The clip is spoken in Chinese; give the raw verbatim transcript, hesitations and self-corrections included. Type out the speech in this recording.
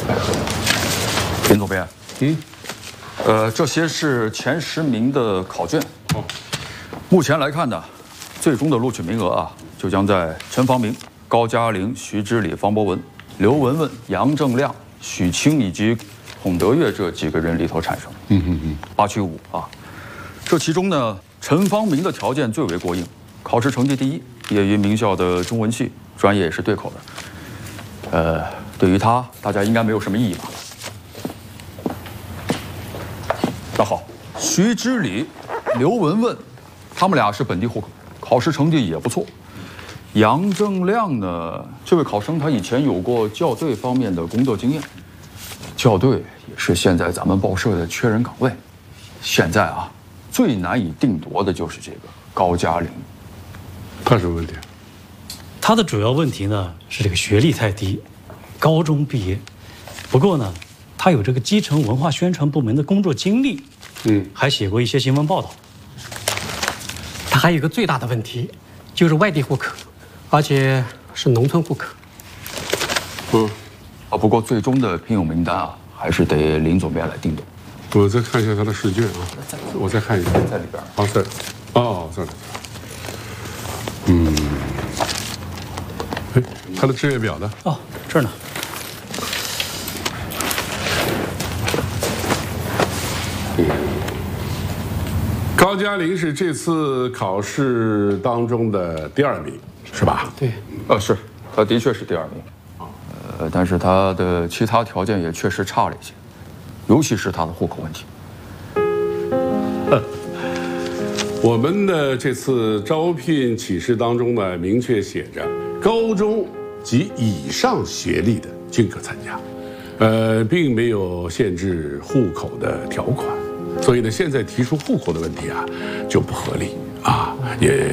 林总编， 嗯， 呃，这些是前十名的考卷。哦，目前来看呢，最终的录取名额啊，就将在陈方明、高加玲、徐之礼、方博文、刘文文、杨正亮、许清以及孔德月这几个人里头产生。 嗯嗯嗯， 八取五啊。这其中呢，陈方明的条件最为过硬，考试成绩第一，毕业于名校的中文系，专业也是对口的。呃，对于他，大家应该没有什么异议吧？那好，徐之礼、刘文文，他们俩是本地户口，考试成绩也不错。杨正亮呢，这位考生他以前有过校对方面的工作经验，校对也是现在咱们报社的缺人岗位。现在啊，最难以定夺的就是这个高加玲。 他什么问题？ 他的主要问题呢是这个学历太低，高中毕业。不过呢，他有这个基层文化宣传部门的工作经历，嗯，还写过一些新闻报道。 他还有一个最大的问题，就是外地户口，而且是农村户口。 嗯，啊，不过最终的聘用名单啊，还是得林总编来定夺。 我再看一下他的试卷啊，我再看一下， 在里边。 啊，在，哦，在这。嗯，哎，他的志愿表呢？ 哦，这儿呢。 高加玲是这次考试当中的第二名，是吧？ 对， 呃，是，他的确是第二名。呃，但是他的其他条件也确实差了一些，尤其是他的户口问题。 我们的这次招聘启事当中呢，明确写着高中及以上学历的均可参加，呃，并没有限制户口的条款，所以呢，现在提出户口的问题啊就不合理啊，也